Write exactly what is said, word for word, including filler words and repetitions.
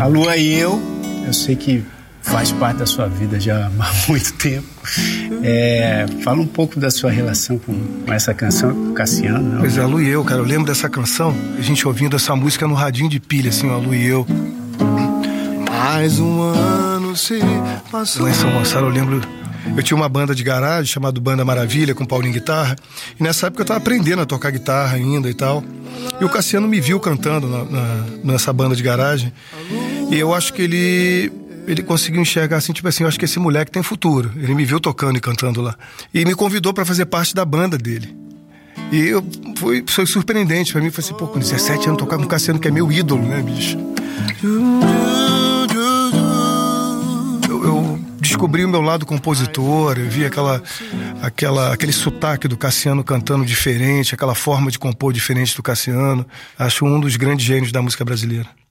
A Lua e eu, eu sei que faz parte da sua vida já há muito tempo. É, fala um pouco da sua relação com, com essa canção, com o Cassiano. Não? Pois é, a Lu e eu, cara, eu lembro dessa canção, a gente ouvindo essa música no radinho de pilha, assim, ó, a Lu e eu. Mais um ano se passou. Lá em São Gonçalo, eu lembro, eu tinha uma banda de garagem chamada Banda Maravilha, com Paulinho Guitarra, e nessa época eu tava aprendendo a tocar guitarra ainda e tal. E o Cassiano me viu cantando na, na, nessa banda de garagem, e eu acho que ele... ele conseguiu enxergar assim, tipo assim, eu acho que esse moleque tem futuro. Ele me viu tocando e cantando lá. E me convidou pra fazer parte da banda dele. E eu, foi, foi surpreendente pra mim. Falei assim, pô, com dezessete anos tocar com o Cassiano, que é meu ídolo, né, bicho? Eu, eu descobri o meu lado compositor, eu vi aquela, aquela, aquele sotaque do Cassiano cantando diferente, aquela forma de compor diferente do Cassiano. Acho um dos grandes gênios da música brasileira.